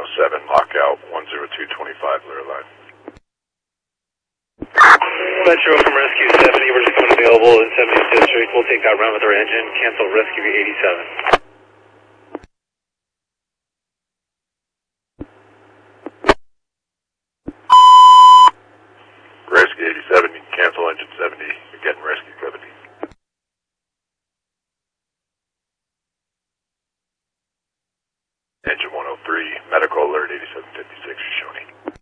107, lockout 10225, clear line. Metro from Rescue 70, we're just unavailable in 70th District. We'll take that run with our engine. Cancel Rescue 87. Rescue 87, you can cancel engine 70. You're getting Rescue 70. Engine 103, medical alert 8756, Shoshone.